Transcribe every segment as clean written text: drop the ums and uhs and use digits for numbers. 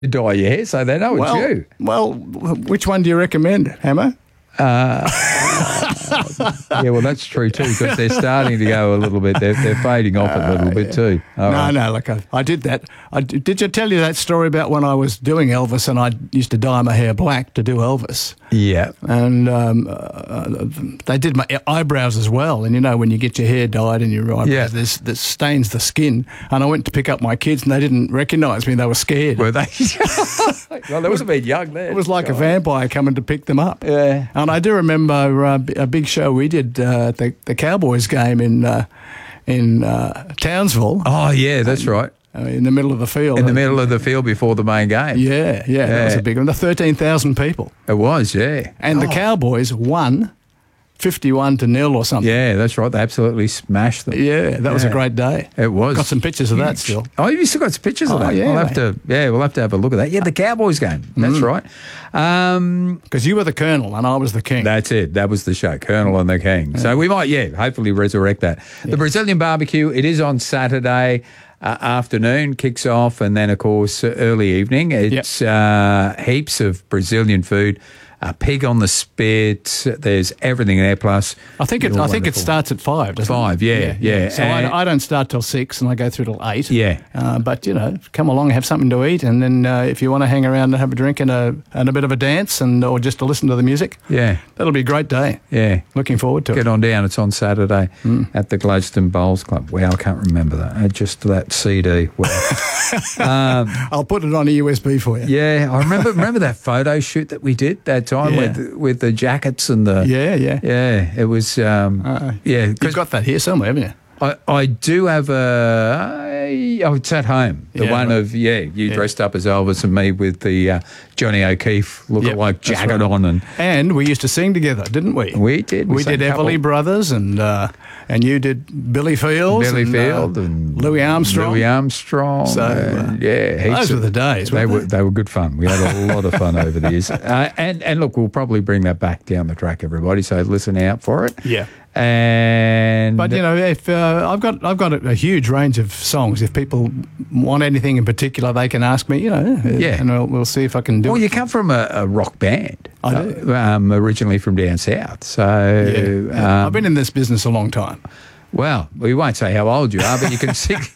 dye your hair so they know it's you. Well, which one do you recommend, Hammer? Yeah, well, that's true too, because they're starting to go a little bit. They're fading off a little bit too. No, look, I did that. Did you tell you that story about when I was doing Elvis and I used to dye my hair black to do Elvis? Yeah. And they did my eyebrows as well. And, you know, when you get your hair dyed and your eyebrows, this stains the skin. And I went to pick up my kids and they didn't recognise me. They were scared. Were they? Well, they must have been young then. It was like a vampire coming to pick them up. Yeah. And I do remember a big show we did at the Cowboys game in Townsville. Oh, yeah, that's right. In the middle of the field. In the middle of the field before the main game. Yeah. That was a big one. The 13,000 people. It was, yeah. And the Cowboys won 51-0 or something. Yeah, that's right. They absolutely smashed them. Yeah, that was a great day. It was. Got some pictures of that still. Oh, you still got some pictures of that? Yeah, we'll have to have a look at that. Yeah, the Cowboys game. That's right. Because you were the Colonel and I was the King. That's it. That was the show, Colonel and the King. So we might, hopefully resurrect that. The Brazilian barbecue, it is on Saturday afternoon, kicks off, and then, of course, early evening. It's heaps of Brazilian food. Pig on the spit. There's everything there. Plus, I think it starts at 5. Doesn't 5, it? yeah. So I don't start till 6, and I go through till 8. Yeah. But you know, come along, have something to eat, and then if you want to hang around and have a drink and a bit of a dance, or just to listen to the music, that'll be a great day. Yeah, looking forward to it. Get on down. It's on Saturday at the Gladstone Bowls Club. Wow, I can't remember that. Just that CD. Wow. I'll put it on a USB for you. Yeah, I remember that photo shoot that we did that time with the jackets and the it was you've got that here somewhere, haven't you? I do have it's at home. The one of you dressed up as Elvis and me with the Johnny O'Keefe look-alike jacket on, and we used to sing together, didn't we? We did. We did Everly Brothers, and you did Billy Fields, and Louis Armstrong. So those were the days. They were good fun. We had a lot of fun over the years. And look, we'll probably bring that back down the track, everybody. So listen out for it. Yeah. But you know, if I've got a huge range of songs. If people want anything in particular, they can ask me. You know, and we'll see if I can do it. Well, you come from a rock band. I do. Originally from down south. So I've been in this business a long time. Well, we won't say how old you are, but you can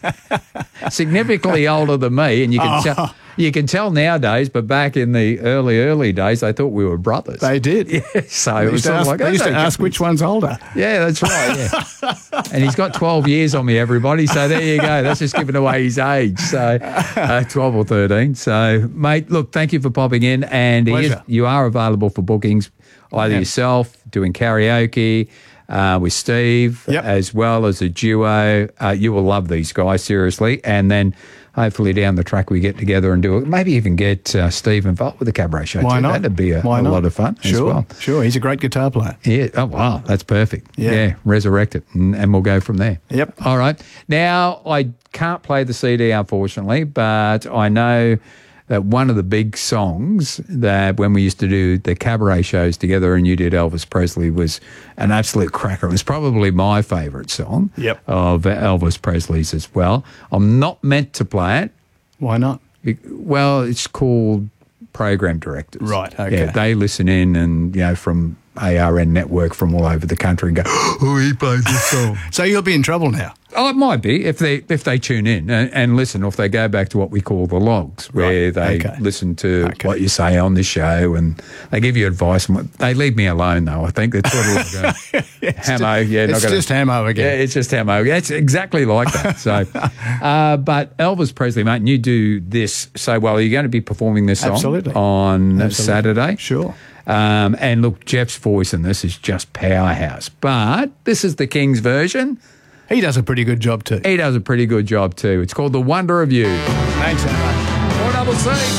significantly older than me, and you can tell. You can tell nowadays, but back in the early days, they thought we were brothers. They did. Yeah, so it was sort of like... They used to ask which one's older. Yeah, that's right, yeah. And he's got 12 years on me, everybody, so there you go. That's just giving away his age, so 12 or 13. So, mate, look, thank you for popping in, and you are available for bookings, either yourself, doing karaoke, with Steve, as well as a duo. You will love these guys, seriously, and then... Hopefully down the track we get together and do it. Maybe even get Steve involved with the cabaret show. Why not? That'd be a lot of fun as well. Sure. He's a great guitar player. Yeah. Oh, wow. That's perfect. Yeah. Resurrect it and we'll go from there. Yep. All right. Now, I can't play the CD, unfortunately, but I know that one of the big songs that when we used to do the cabaret shows together and you did Elvis Presley was an absolute cracker. It was probably my favourite song of Elvis Presley's as well. I'm not meant to play it. Why not? Well, it's called Program Directors. Right, okay. Yeah, they listen in and, from ARN Network from all over the country and go, oh, he plays this song. So you'll be in trouble now. Oh, it might be if they tune in and listen, or if they go back to what we call the logs, where they listen to what you say on the show and they give you advice. They leave me alone, though. I think they're sort of like Hamo. It's just Hamo again. Yeah, it's just Hamo. Yeah, it's exactly like that. So, but Elvis Presley, mate, and you do this so well. Are you going to be performing this song on Saturday? Sure. And look, Jeff's voice in this is just powerhouse. But this is the King's version. He does a pretty good job too. He does a pretty good job too. It's called The Wonder of You. Thanks so much. 4CC.